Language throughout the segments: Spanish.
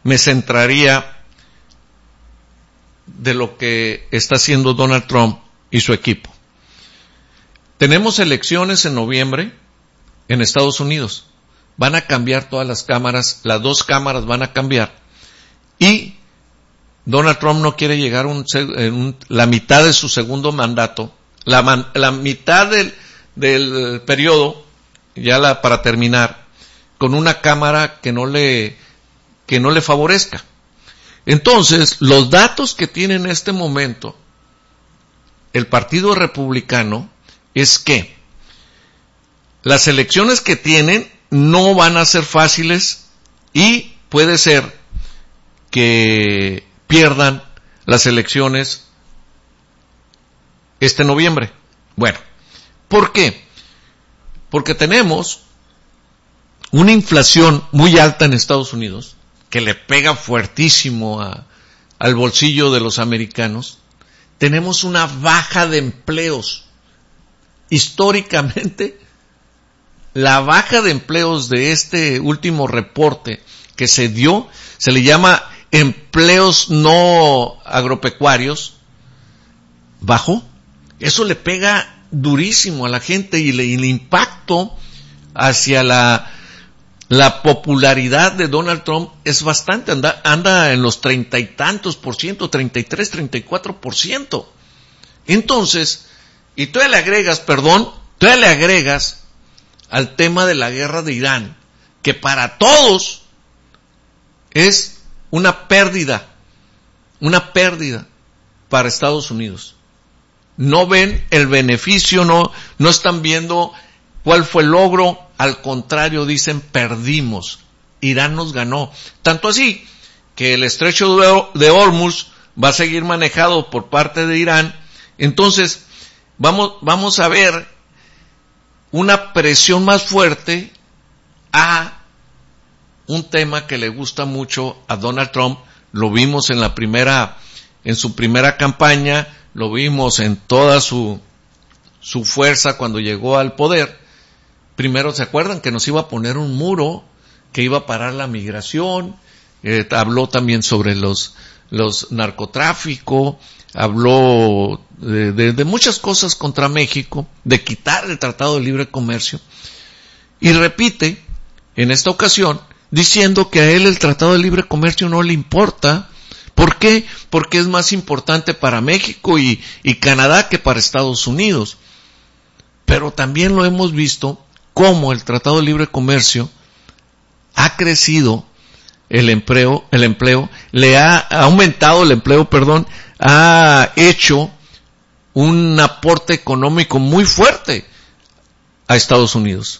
me centraría de lo que está haciendo Donald Trump y su equipo. Tenemos elecciones en noviembre en Estados Unidos. Van a cambiar todas las cámaras, las 2 cámaras van a cambiar. Y Donald Trump no quiere llegar la mitad de su segundo mandato, la mitad del periodo, para terminar, con una cámara que no le favorezca. Entonces, los datos que tiene en este momento el Partido Republicano es que las elecciones que tienen no van a ser fáciles y puede ser que pierdan las elecciones este noviembre. Bueno, ¿por qué? Porque tenemos una inflación muy alta en Estados Unidos, que le pega fuertísimo al bolsillo de los americanos. Tenemos una baja de empleos. Históricamente, la baja de empleos de este último reporte que se dio, se le llama empleos no agropecuarios, bajó. Eso le pega durísimo a la gente y el impacto hacia la popularidad de Donald Trump es bastante, anda en los 30 y tantos por ciento, 33, 34%. Entonces, y todavía le agregas al tema de la guerra de Irán, que para todos es una pérdida para Estados Unidos. No ven el beneficio, no están viendo cuál fue el logro, al contrario dicen perdimos, Irán nos ganó. Tanto así que el estrecho de Hormuz va a seguir manejado por parte de Irán. Entonces vamos a ver una presión más fuerte a un tema que le gusta mucho a Donald Trump. Lo vimos en su primera campaña, lo vimos en toda su fuerza cuando llegó al poder. Primero, ¿se acuerdan que nos iba a poner un muro que iba a parar la migración? Habló también sobre los narcotráfico, habló de muchas cosas contra México, de quitar el Tratado de Libre Comercio. Y repite, en esta ocasión, diciendo que a él el Tratado de Libre Comercio no le importa. ¿Por qué? Porque es más importante para México y Canadá que para Estados Unidos. Pero también lo hemos visto cómo el Tratado de Libre Comercio ha crecido el empleo, le ha aumentado el empleo, ha hecho un aporte económico muy fuerte a Estados Unidos.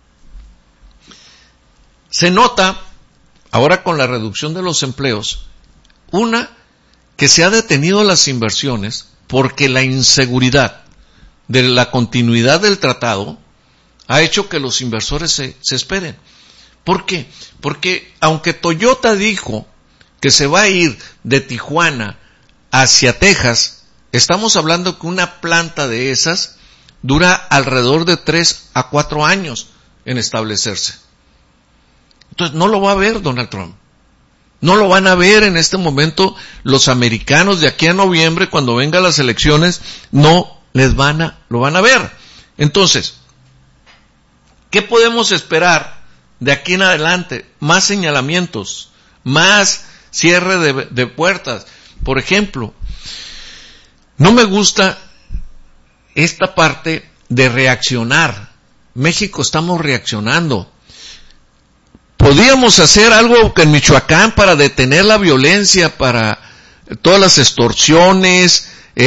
Se nota, ahora con la reducción de los empleos, que se ha detenido las inversiones porque la inseguridad de la continuidad del tratado ha hecho que los inversores se esperen. ¿Por qué? Porque aunque Toyota dijo que se va a ir de Tijuana hacia Texas, estamos hablando que una planta de esas dura alrededor de 3 a 4 años en establecerse. Entonces no lo va a ver Donald Trump. No lo van a ver en este momento los americanos. De aquí a noviembre, cuando vengan las elecciones, lo van a ver. Entonces, ¿qué podemos esperar de aquí en adelante? Más señalamientos, más cierre de puertas. Por ejemplo, no me gusta esta parte de reaccionar. México estamos reaccionando. Podríamos hacer algo en Michoacán para detener la violencia, para todas las extorsiones,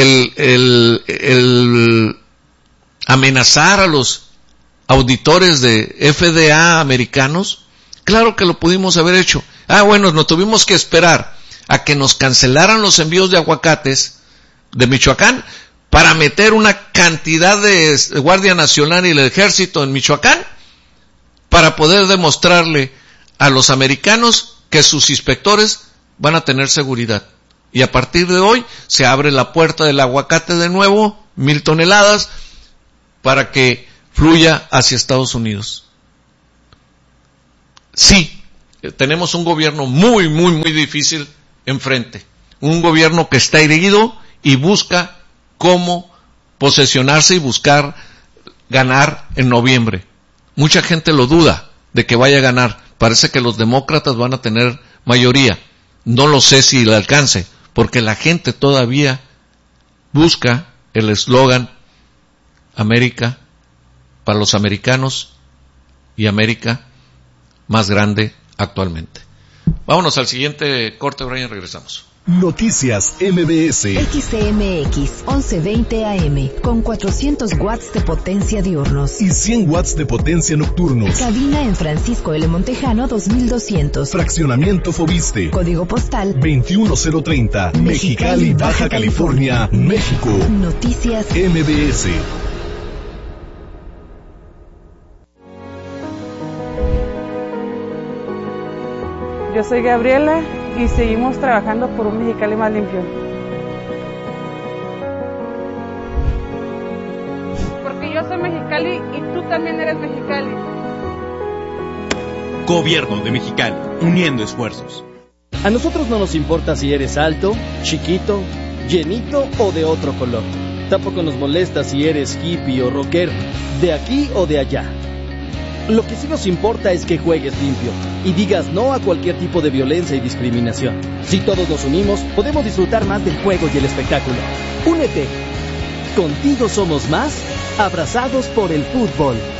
el amenazar a los auditores de FDA americanos. Claro que lo pudimos haber hecho. Bueno, nos tuvimos que esperar a que nos cancelaran los envíos de aguacates de Michoacán para meter una cantidad de Guardia Nacional y el Ejército en Michoacán para poder demostrarle a los americanos que sus inspectores van a tener seguridad. Y a partir de hoy se abre la puerta del aguacate de nuevo, 1,000 toneladas, para que fluya hacia Estados Unidos. Sí, tenemos un gobierno muy, muy, muy difícil enfrente. Un gobierno que está herido y busca cómo posesionarse y buscar ganar en noviembre. Mucha gente lo duda de que vaya a ganar. Parece que los demócratas van a tener mayoría. No lo sé si le alcance, porque la gente todavía busca el eslogan América para los americanos y América más grande actualmente. Vámonos al siguiente corte, Brian, regresamos. Noticias MBS. XCMX 1120 AM con 400 watts de potencia diurnos y 100 watts de potencia nocturnos. Cabina en Francisco L. Montejano 2200. Fraccionamiento Fobiste. Código postal 21030. Mexicali, Baja California, México. Noticias MBS. Yo soy Gabriela y seguimos trabajando por un Mexicali más limpio. Porque yo soy Mexicali y tú también eres Mexicali. Gobierno de Mexicali, uniendo esfuerzos. A nosotros no nos importa si eres alto, chiquito, llenito o de otro color. Tampoco nos molesta si eres hippie o rockero, de aquí o de allá. Lo que sí nos importa es que juegues limpio y digas no a cualquier tipo de violencia y discriminación. Si todos nos unimos, podemos disfrutar más del juego y el espectáculo. Únete. Contigo somos más, abrazados por el fútbol.